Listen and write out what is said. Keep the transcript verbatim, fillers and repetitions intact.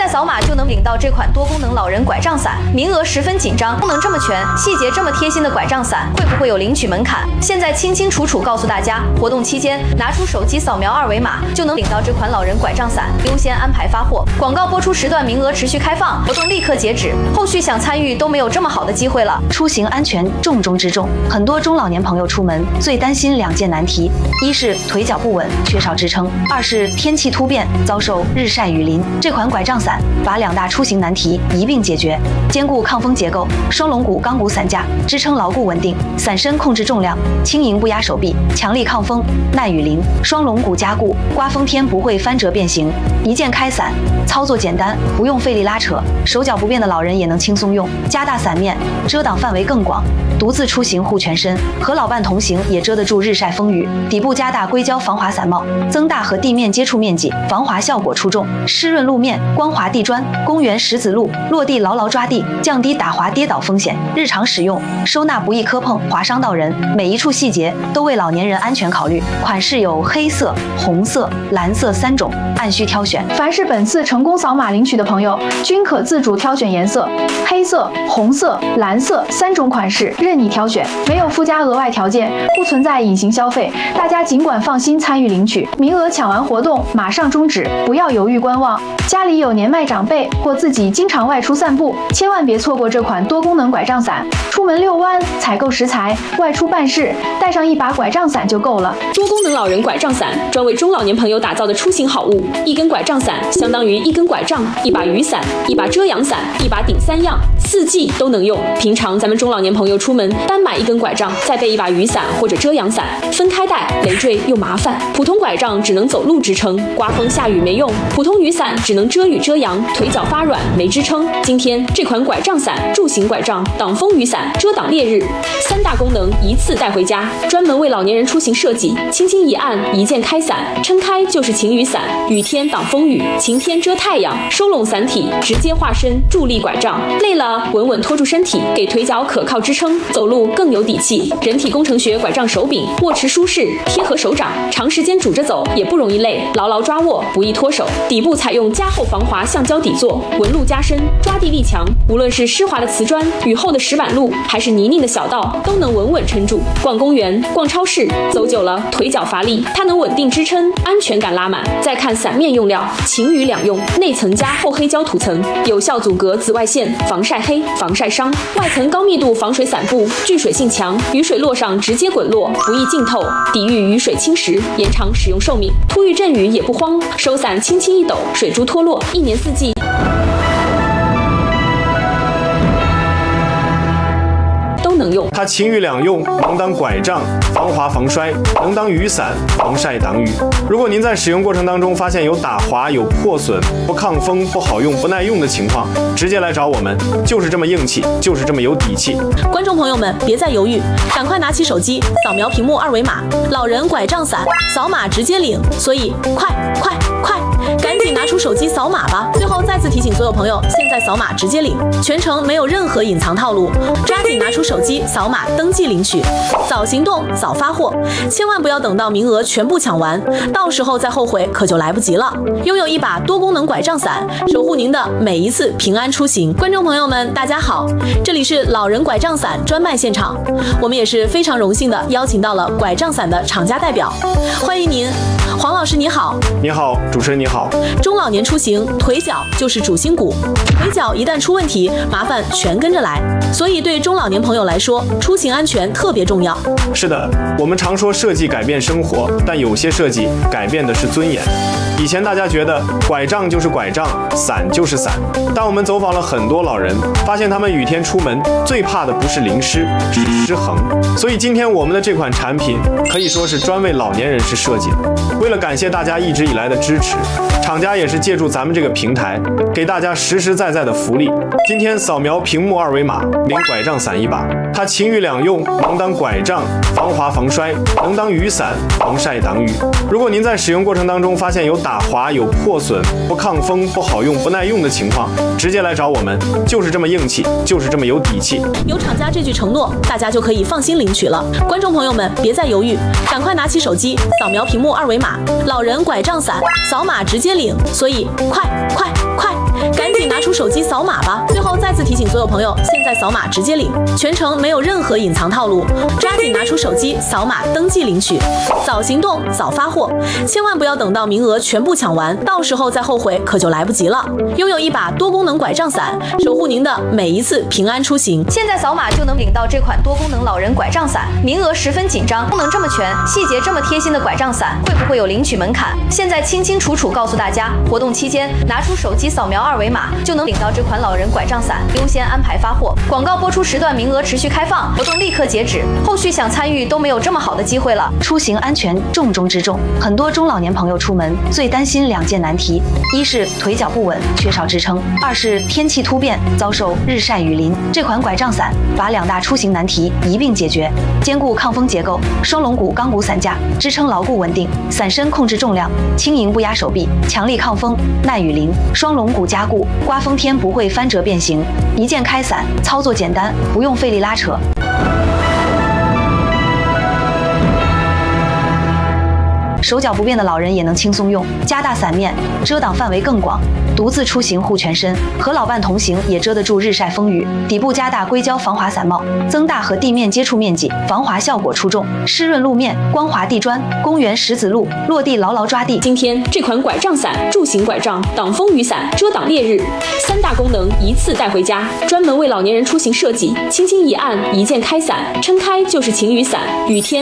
扫码就能领到这款多功能老人拐杖伞，名额十分紧张，功能这么全，细节这么贴心的拐杖伞，会不会有领取门槛？现在清清楚楚告诉大家，活动期间拿出手机扫描二维码就能领到这款老人拐杖伞，优先安排发货。广告播出时段名额持续开放，活动立刻截止，后续想参与都没有这么好的机会了。 出行安全重中之重，很多中老年朋友出门最担心两件难题，一是腿脚不稳，缺少支撑；二是天气突变，遭受日晒雨淋。这款拐杖伞把两大出行难题一并解决，兼顾抗风结构，双龙骨钢骨伞架支撑牢固稳定，伞身控制重量，轻盈不压手臂，强力抗风，耐雨淋。双龙骨加固，刮风天不会翻折变形。一键开伞，操作简单，不用费力拉扯，手脚不便的老人也能轻松用。加大伞面，遮挡范围更广。独自出行护全身，和老伴同行也遮得住日晒风雨。底部加大硅胶防滑伞帽，增大和地面接触面积，防滑效果出众。湿润路面，光滑地砖，公园石子路，落地牢牢抓地，降低打滑跌倒风险。日常使用，收纳不易磕碰划伤到人，每一处细节都为老年人安全考虑。款式有黑色、红色、蓝色三种，按需挑选。 凡是本次成功扫码领取的朋友，均可自主挑选颜色，黑色、红色、蓝色三种款式任你挑选，没有附加额外条件，不存在隐形消费，大家尽管放心参与领取。名额抢完活动马上终止，不要犹豫观望。家里有年迈长辈或自己经常外出散步，千万别错过这款多功能拐杖伞。出门遛弯、采购食材、外出办事，带上一把拐杖伞就够了。 多功能老人拐杖伞，专为中老年朋友打造的出行好物。一根拐杖伞相当于一根拐杖、一把雨伞、一把遮阳伞、一把顶三样，四季都能用。平常咱们中老年朋友出门单买一根拐杖，再备一把雨伞或者遮阳伞，分开带累赘又麻烦。普通拐杖只能走路支撑，刮风下雨没用；普通雨伞只能遮雨遮阳，腿脚发软没支撑。今天这款拐杖伞，助行拐杖、挡风雨伞、遮挡烈日，三大功能一次带回家，专门为老年人出行设计。轻轻一按，一键开伞，撑开就是晴雨伞，雨天挡风雨，晴天遮太阳，收拢伞体，直接化身助力拐杖。累了稳稳拖住身体，给腿脚可靠支撑，走路更有底气。人体工程学拐杖手柄，握持舒适，贴合手掌，长时间拄着走也不容易累，牢牢抓握，不易脱手。底部采用加厚防滑橡胶底座，纹路加深，抓地力强。无论是湿滑的瓷砖、雨后的石板路，还是泥泞的小道，都能稳稳撑住。逛公园、逛超市，走久了腿脚乏力，它能稳定支撑，安全感拉满。再看伞面用料，晴雨两用，内层加厚黑胶涂层，有效阻隔紫外线，防晒黑、防晒伤；外层高密度防水伞布，聚水性强，雨水落上直接滚落，不易浸透，抵御雨水侵蚀，延长使用寿命。突遇阵雨也不慌，收伞轻轻一抖，水珠脱落，一年四季能用。 它晴雨两用，能当拐杖，防滑防摔；能当雨伞，防晒挡雨。如果您在使用过程当中发现有打滑、有破损、不抗风、不好用、不耐用的情况，直接来找我们，就是这么硬气，就是这么有底气。 观众朋友们，别再犹豫，赶快拿起手机，扫描屏幕二维码，老人拐杖伞，扫码直接领。所以快快快，赶紧拿出手机扫码吧！最后再次提醒所有朋友，现在扫码直接领，全程没有任何隐藏套路，抓紧拿出手机扫码登记领取，早行动早发货，千万不要等到名额全部抢完，到时候再后悔可就来不及了。拥有一把多功能拐杖伞，守护您的每一次平安出行。观众朋友们，大家好，这里是老人拐杖伞专卖现场，我们也是非常荣幸的邀请到了拐杖伞的厂家代表，欢迎您，黄老师你好。 你好，主持人你好。 中老年出行，腿脚就是主心骨，腿脚一旦出问题，麻烦全跟着来，所以对中老年朋友来说，出行安全特别重要。 是的，我们常说设计改变生活，但有些设计改变的是尊严。以前大家觉得拐杖就是拐杖，伞就是伞，但我们走访了很多老人，发现他们雨天出门最怕的不是淋湿，是失衡。所以今天我们的这款产品可以说是专为老年人士设计的。为了感谢大家一直以来的支持，厂家也是借助咱们这个平台，给大家实实在在的福利。今天扫描屏幕二维码，领拐杖伞一把，它晴雨两用，能当拐杖，防滑防摔；能当雨伞，防晒挡雨。如果您在使用过程当中发现有打滑、有破损、不抗风、不好用、不耐用的情况，直接来找我们，就是这么硬气，就是这么有底气。 有厂家这句承诺，大家就可以放心领取了。观众朋友们，别再犹豫，赶快拿起手机，扫描屏幕二维码，老人拐杖伞，扫码直接领。所以快快快， 赶紧拿出手机扫码吧！最后再次提醒所有朋友，现在扫码直接领，全程没有任何隐藏套路，抓紧拿出手机扫码登记领取，早行动早发货，千万不要等到名额全部抢完，到时候再后悔可就来不及了。拥有一把多功能拐杖伞，守护您的每一次平安出行。 现在扫码就能领到这款多功能老人拐杖伞，名额十分紧张，功能这么全，细节这么贴心的拐杖伞，会不会有领取门槛？现在清清楚楚告诉大家，活动期间拿出手机扫描二维码就能领到这款老人拐杖伞，优先安排发货。广告播出时段名额持续开放，活动立刻截止，后续想参与都没有这么好的机会了。 出行安全重中之重，很多中老年朋友出门最担心两件难题：一是腿脚不稳，缺少支撑；二是天气突变，遭受日晒雨淋。这款拐杖伞把两大出行难题一并解决，兼顾抗风结构，双龙骨钢骨伞架支撑牢固稳定，伞身控制重量，轻盈不压手臂，强力抗风，耐雨淋。双龙骨加固，刮风天不会翻折变形。一键开伞，操作简单，不用费力拉扯。手脚不便的老人也能轻松用，加大伞面，遮挡范围更广。独自出行护全身，和老伴同行也遮得住日晒风雨。底部加大硅胶防滑伞帽，增大和地面接触面积，防滑效果出众。湿润路面，光滑地砖，公园石子路，落地牢牢抓地。 今天这款拐杖伞，助行拐杖，挡风雨伞，遮挡烈日，三大功能一次带回家，专门为老年人出行设计，轻轻一按，一键开伞，撑开就是晴雨伞，雨天